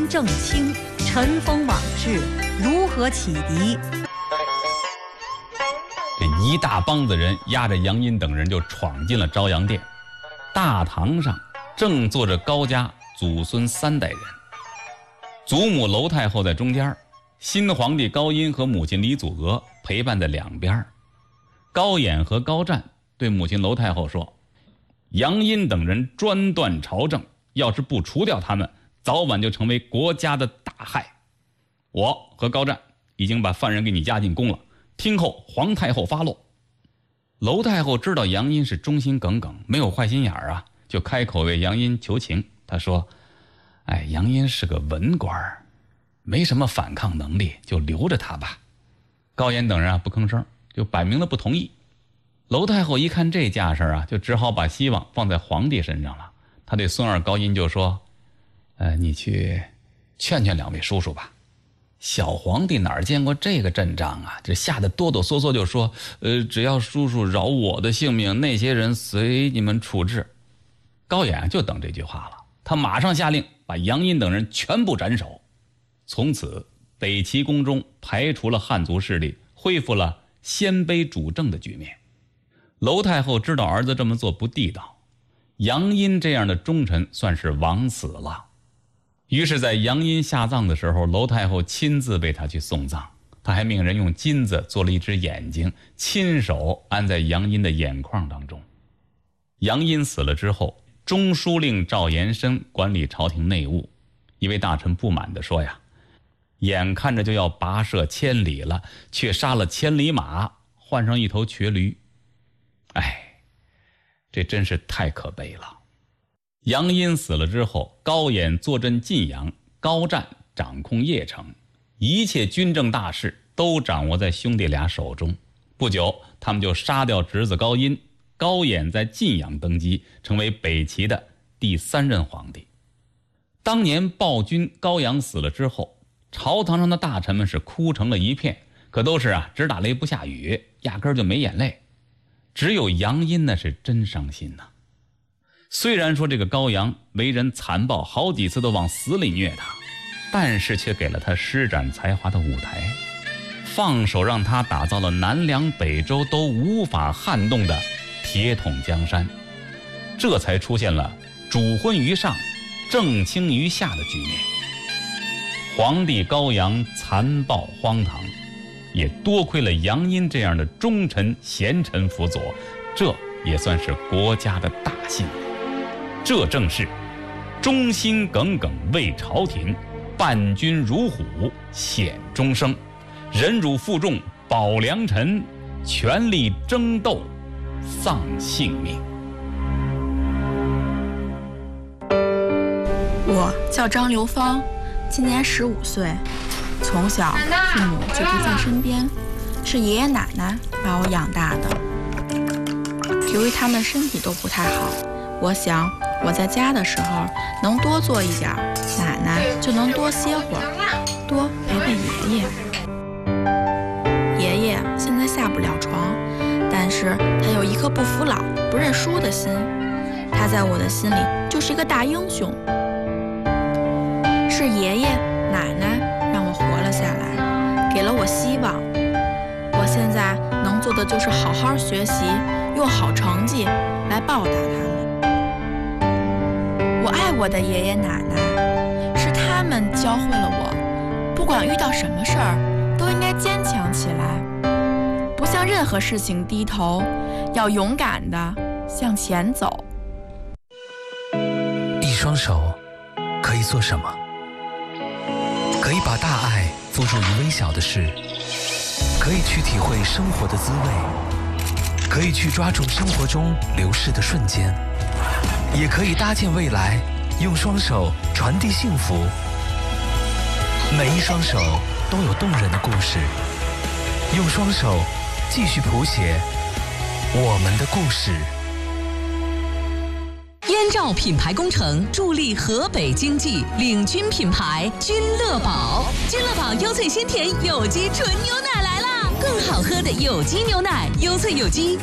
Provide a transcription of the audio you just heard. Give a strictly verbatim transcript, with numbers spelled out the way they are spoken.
明正清，尘封往事，如何启迪？ 这一大帮子人押着杨殷等人就闯进了昭阳殿。大堂上正坐着高家祖孙三代人，祖母娄太后在中间，新皇帝高殷和母亲李祖娥陪伴在两边。高演和高湛对母亲娄太后说，杨殷等人专断朝政，要是不除掉他们，早晚就成为国家的大害。我和高湛已经把犯人给你押进宫了，听候皇太后发落。娄太后知道杨殷是忠心耿耿，没有坏心眼儿啊，就开口为杨殷求情。她说，哎，杨殷是个文官，没什么反抗能力，就留着他吧。高演等人啊不吭声，就摆明了不同意。娄太后一看这架势啊，就只好把希望放在皇帝身上了。他对孙儿高殷就说，呃，你去劝劝两位叔叔吧。小皇帝哪儿见过这个阵仗啊，这吓得哆哆嗦嗦就说，呃，只要叔叔饶我的性命，那些人随你们处置。高演就等这句话了，他马上下令把杨殷等人全部斩首。从此北齐宫中排除了汉族势力，恢复了鲜卑主政的局面。娄太后知道儿子这么做不地道，杨殷这样的忠臣算是枉死了。于是在杨殷下葬的时候，娄太后亲自为他去送葬，他还命人用金子做了一只眼睛，亲手安在杨殷的眼眶当中。杨殷死了之后，中书令赵延伸管理朝廷内务，一位大臣不满地说呀，眼看着就要跋涉千里了，却杀了千里马，换上一头瘸驴。哎，这真是太可悲了。杨殷死了之后，高演坐镇晋阳，高湛掌控邺城，一切军政大事都掌握在兄弟俩手中。不久，他们就杀掉侄子高殷，高演在晋阳登基，成为北齐的第三任皇帝。当年暴君高阳死了之后，朝堂上的大臣们是哭成了一片，可都是啊只打雷不下雨，压根儿就没眼泪。只有杨殷呢是真伤心呐。虽然说这个高阳为人残暴，好几次都往死里虐他，但是却给了他施展才华的舞台，放手让他打造了南凉北周都无法撼动的铁桶江山，这才出现了主昏于上，正清于下的局面。皇帝高阳残暴荒唐，也多亏了杨殷这样的忠臣贤臣辅佐，这也算是国家的大幸。这正是忠心耿耿为朝廷，伴君如虎显终生，忍辱负重保良臣，全力争斗丧性命。 我叫张流芳，今年十五岁，从小父母就不在身边，是爷爷奶奶把我养大的。由于他们身体都不太好，我想我在家的时候能多做一点，奶奶就能多歇会儿，多陪陪爷爷。爷爷现在下不了床，但是他有一颗不服老、不认输的心，他在我的心里就是一个大英雄。是爷爷奶奶让我活了下来，给了我希望。我现在能做的就是好好学习，用好成绩来报答他们。我爱我的爷爷奶奶，是他们教会了我，不管遇到什么事儿，都应该坚强起来，不向任何事情低头，要勇敢地向前走。 一双手可以做什么？可以把大爱付诸于微小的事，可以去体会生活的滋味，可以去抓住生活中流逝的瞬间，也可以搭建未来，用双手传递幸福。每一双手都有动人的故事，用双手继续谱写我们的故事。 燕赵品牌工程助力河北经济，领军品牌君乐宝。君乐宝优萃鲜甜有机纯牛奶来啦！更好喝的有机牛奶，优萃有机